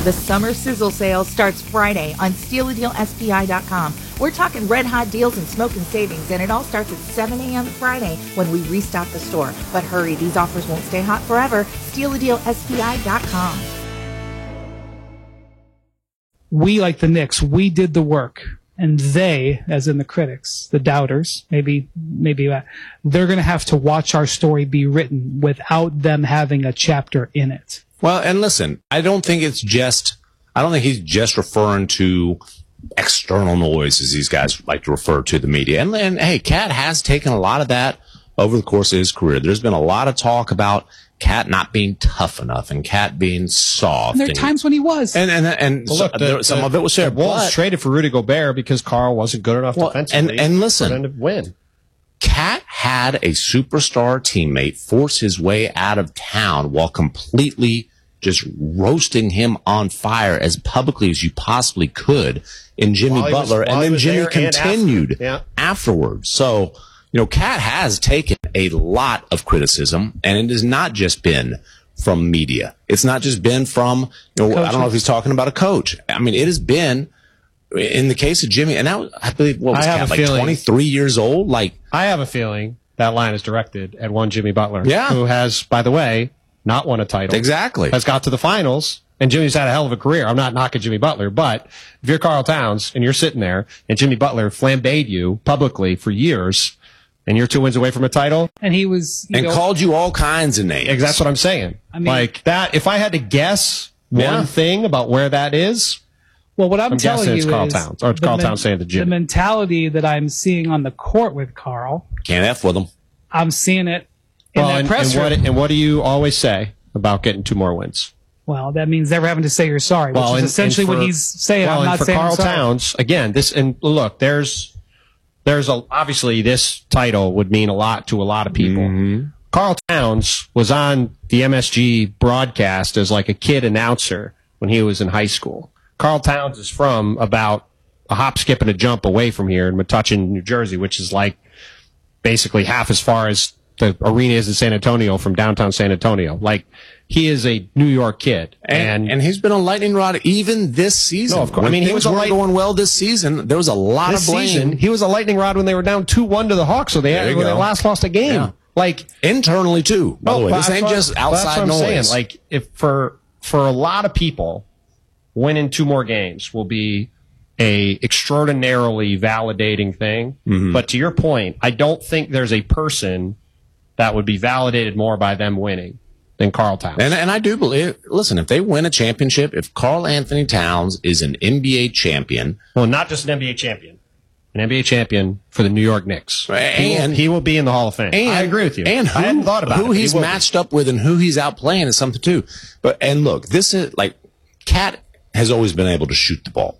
The summer sizzle sale starts Friday on StealADealSPI.com. We're talking red hot deals and smoking savings, and it all starts at 7 a.m. Friday when we restock the store. But hurry, these offers won't stay hot forever. StealADealSPI.com. We, like the Knicks, we did the work. And they, as in the critics, the doubters, maybe they're going to have to watch our story be written without them having a chapter in it. Well, and listen, I don't think he's just referring to external noise, as these guys like to refer to the media. And hey, Cat has taken a lot of that over the course of his career. There's been a lot of talk about Cat not being tough enough and Cat being soft. And there are times when he was. And look, some of it was fair. The Wolves traded for Rudy Gobert because Carl wasn't good enough defensively and listen, for them to win. Cat had a superstar teammate force his way out of town while completely just roasting him on fire as publicly as you possibly could in Jimmy Butler, and then Jimmy continued afterwards. So, Cat has taken a lot of criticism, and it has not just been from media. It's not just been from, I don't know if he's talking about a coach. I mean, it has been, in the case of Jimmy, and that, I believe, what was Cat, like 23 years old? I have a feeling that line is directed at one Jimmy Butler, yeah, who has, by the way, not won a title. Exactly. Has got to the finals, and Jimmy's had a hell of a career. I'm not knocking Jimmy Butler, but if you're Karl Towns and you're sitting there and Jimmy Butler flambéed you publicly for years and you're 2 wins away from a title. And he was... called you all kinds of names. That's what I'm saying. I mean, like that, if I had to guess one thing about where that is... Well, what I'm telling you is Karl Towns, or Karl Towns saying to Jimmy. The mentality that I'm seeing on the court with Karl... Can't F with him. I'm seeing it in that press room. And what do you always say about getting 2 more wins? Well, that means never having to say you're sorry, which is essentially what he's saying. I'm not saying Karl Towns, again, look, there's obviously this title would mean a lot to a lot of people. Mm-hmm. Karl Towns was on the MSG broadcast as like a kid announcer when he was in high school. Karl Towns is from about a hop, skip, and a jump away from here in Metuchen, New Jersey, which is like basically half as far as the arena is in San Antonio from downtown San Antonio. Like, he is a New York kid. And he's been a lightning rod even this season. No, of course. He was going well this season. There was a lot of blame. He was a lightning rod when they were down 2-1 to the Hawks, so they last lost a game. Yeah. Like, internally too. By the way, this ain't just outside noise. Saying. Like, if for a lot of people, winning 2 more games will be a extraordinarily validating thing. Mm-hmm. But to your point, I don't think there's a person that would be validated more by them winning than Karl Towns. And I do believe, listen, if they win a championship, if Karl Anthony Towns is an NBA champion. Well, not just an NBA champion. An NBA champion for the New York Knicks. And he will be in the Hall of Fame. I agree with you. And I hadn't thought about who he's matched up with and who he's outplaying is something too. And look, this is like, Cat has always been able to shoot the ball.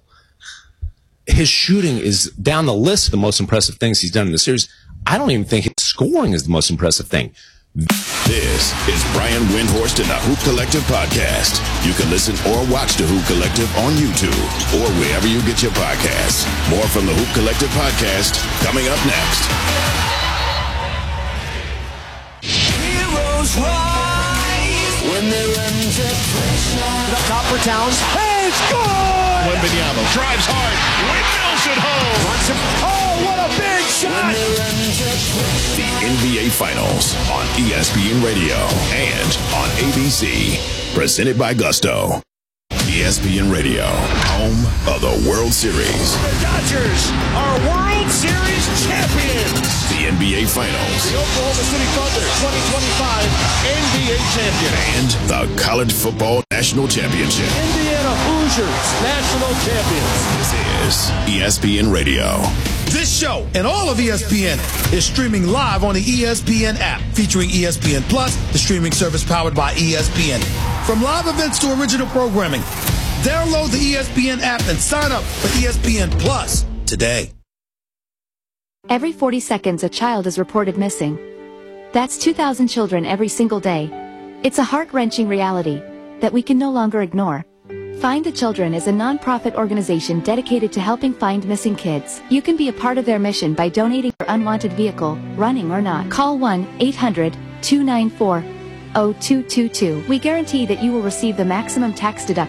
His shooting is down the list of the most impressive things he's done in the series. I don't even think his scoring is the most impressive thing. This is Brian Windhorst and the Hoop Collective podcast. You can listen or watch the Hoop Collective on YouTube or wherever you get your podcasts. More from the Hoop Collective podcast coming up next. Heroes rise when they're under pressure. Up top for Towns. Hey, it's good! Wembanyama drives hard. Windmills at home. Oh, what a big shot! The NBA Finals on ESPN Radio and on ABC. Presented by Gusto. ESPN Radio, home of the World Series. The Dodgers are World Series champions. The NBA Finals. The Oklahoma City Thunder 2025 NBA champion. And the College Football National Championship. Indiana Hoosiers national champions. This is ESPN Radio. This show and all of ESPN is streaming live on the ESPN app, featuring ESPN Plus, the streaming service powered by ESPN. From live events to original programming, download the ESPN app and sign up for ESPN Plus today. Every 40 seconds, a child is reported missing. That's 2,000 children every single day. It's a heart-wrenching reality that we can no longer ignore. Find the Children is a non-profit organization dedicated to helping find missing kids. You can be a part of their mission by donating your unwanted vehicle, running or not. Call 1-800-294-0222. We guarantee that you will receive the maximum tax deduction